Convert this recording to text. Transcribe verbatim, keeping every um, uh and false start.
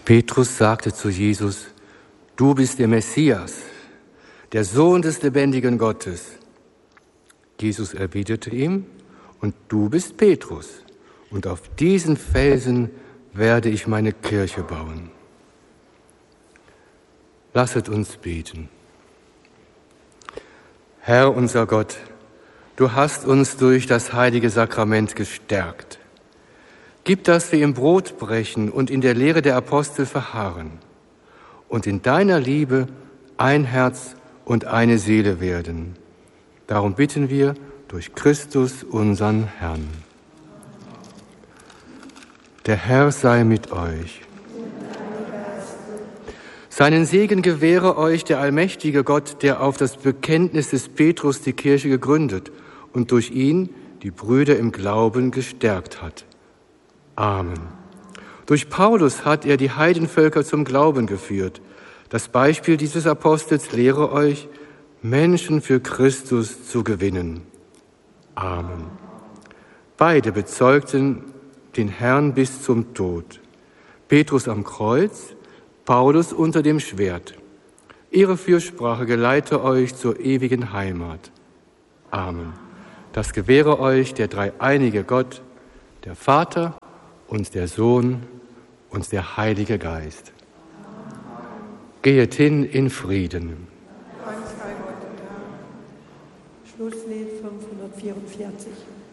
Petrus sagte zu Jesus: Du bist der Messias, der Sohn des lebendigen Gottes. Jesus erwiderte ihm: Und du bist Petrus, und auf diesen Felsen werde ich meine Kirche bauen. Lasset uns beten. Herr unser Gott, du hast uns durch das heilige Sakrament gestärkt. Gib, dass wir im Brotbrechen und in der Lehre der Apostel verharren und in deiner Liebe ein Herz und eine Seele werden. Darum bitten wir durch Christus, unseren Herrn. Der Herr sei mit euch. Seinen Segen gewähre euch der allmächtige Gott, der auf das Bekenntnis des Petrus die Kirche gegründet und durch ihn die Brüder im Glauben gestärkt hat. Amen. Durch Paulus hat er die Heidenvölker zum Glauben geführt. Das Beispiel dieses Apostels lehre euch, Menschen für Christus zu gewinnen. Amen. Beide bezeugten den Herrn bis zum Tod. Petrus am Kreuz, Paulus unter dem Schwert. Ihre Fürsprache geleite euch zur ewigen Heimat. Amen. Das gewähre euch der dreieinige Gott, der Vater und der Sohn und der Heilige Geist. Gehet hin in Frieden. Dank sei Gott, Herr. Schlusslied fünfhundertvierundvierzig.